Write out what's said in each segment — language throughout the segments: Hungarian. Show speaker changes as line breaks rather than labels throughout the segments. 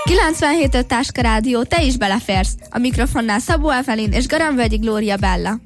97.5 Táska Rádió, te is beleférsz. A mikrofonnál Szabó Evelin és Garambölgyi Glória Bella.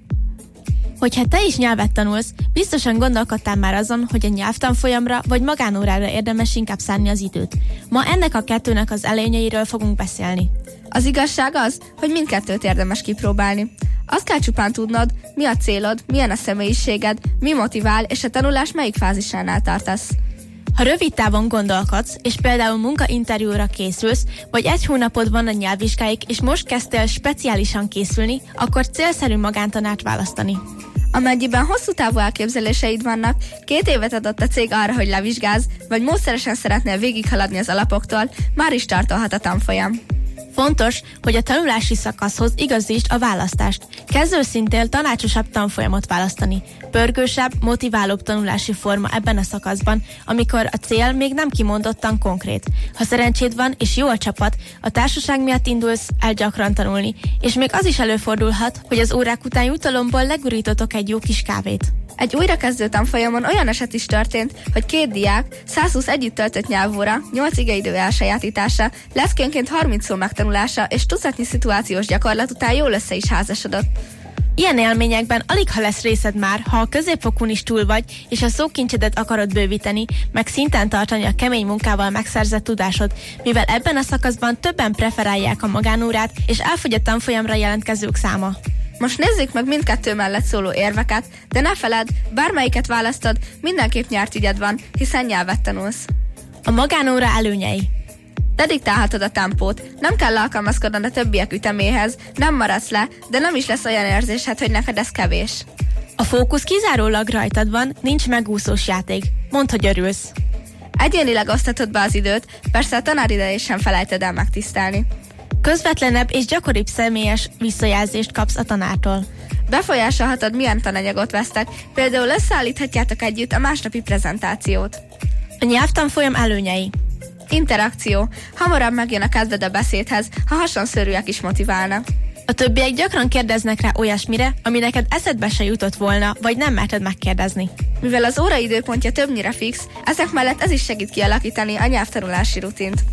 Hogyha te is nyelvet tanulsz, biztosan gondolkodtál már azon, hogy a nyelvtanfolyamra vagy magánórára érdemes inkább szánni az időt. Ma ennek a kettőnek az előnyeiről fogunk beszélni.
Az igazság az, hogy mindkettőt érdemes kipróbálni. Azt kell csupán tudnod, mi a célod, milyen a személyiséged, mi motivál, és a tanulás melyik fázisánál tartasz.
Ha rövid távon gondolkodsz, és például munkainterjúra készülsz, vagy egy hónapod van a nyelvvizsgáig, és most kezdtél speciálisan készülni, akkor célszerű magántanát választani.
Amennyiben hosszú távú elképzeléseid vannak, 2 évet adott a cég arra, hogy levizsgázz, vagy módszeresen szeretnél végighaladni az alapoktól, már is tartolhat a tanfolyam.
Fontos, hogy a tanulási szakaszhoz igazítsd a választást. Kezdőszinttől tanácsosabb tanfolyamot választani. Pörgősebb, motiválóbb tanulási forma ebben a szakaszban, amikor a cél még nem kimondottan konkrét. Ha szerencséd van és jó a csapat, a társaság miatt indulsz el gyakran tanulni, és még az is előfordulhat, hogy az órák után jutalomból legurítotok egy jó kis kávét.
Egy újrakezdő tanfolyamon olyan eset is történt, hogy 2 diák 120 együtt töltött nyelvóra, 8 igeidő elsajátítása, leszkönként 30 szó megtanulása és tucatnyi szituációs gyakorlat után jól össze is házasodott.
Ilyen élményekben alig ha lesz részed már, ha a középfokon is túl vagy, és a szókincsedet akarod bővíteni, meg szinten tartani a kemény munkával megszerzett tudásod, mivel ebben a szakaszban többen preferálják a magánórát, és elfogy a tanfolyamra jelentkezők száma.
Most nézzük meg mindkettő mellett szóló érveket, de ne feledd, bármelyiket választod, mindenképp nyert ügyed van, hiszen nyelvet tanulsz.
A magánóra előnyei.
Te diktálhatod a tempót, nem kell alkalmazkodnod a többiek üteméhez, nem maradsz le, de nem is lesz olyan érzésed, hogy neked ez kevés.
A fókusz kizárólag rajtad van, nincs megúszós játék. Mondd, hogy örülsz.
Egyénileg osztatod be az időt, persze a tanáridejét sem felejted el megtisztelni.
Közvetlenebb és gyakoribb személyes visszajelzést kapsz a tanártól.
Befolyásolhatod, milyen tananyagot vesztek, például összeállíthatjátok együtt a másnapi prezentációt.
A nyelvtanfolyam előnyei.
Interakció. Hamarabb megjön a kedved a beszédhez, ha hasonszörűek is motiválnak.
A többiek gyakran kérdeznek rá olyasmire, ami neked eszedbe se jutott volna, vagy nem merted megkérdezni.
Mivel az óra időpontja többnyire fix, ezek mellett ez is segít kialakítani a nyelvtanulási rutint.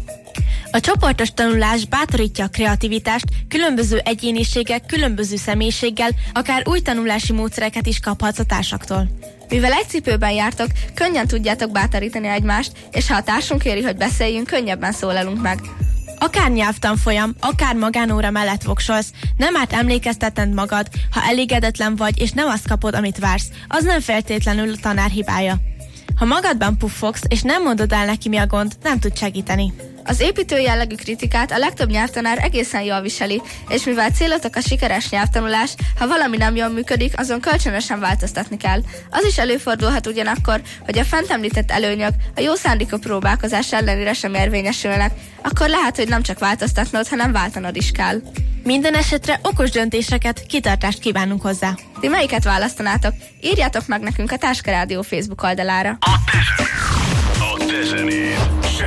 A csoportos tanulás bátorítja a kreativitást, különböző egyéniségek, különböző személyiséggel, akár új tanulási módszereket is kaphatsz a társaktól.
Mivel egy cipőben jártok, könnyen tudjátok bátorítani egymást, és ha a társunk kéri, hogy beszéljünk, könnyebben szólalunk meg.
Akár nyelvtanfolyam, akár magánóra mellett voksolsz, nem árt emlékeztetned magad, ha elégedetlen vagy, és nem azt kapod, amit vársz, az nem feltétlenül a tanár hibája. Ha magadban puffogsz, és nem mondod el neki, mi a gond, nem tud segíteni.
Az építő jellegű kritikát a legtöbb nyelvtanár egészen jól viseli, és mivel célotok a sikeres nyelvtanulás, ha valami nem jól működik, azon kölcsönösen változtatni kell. Az is előfordulhat ugyanakkor, hogy a fent említett előnyök a jó szándékú próbálkozás ellenére sem érvényesülnek, akkor lehet, hogy nem csak változtatnod, hanem váltanod is kell.
Minden esetre okos döntéseket, kitartást kívánunk hozzá.
Ti melyiket választanátok? Írjátok meg nekünk a Táska Rádió Facebook oldalára.
A te zenéd.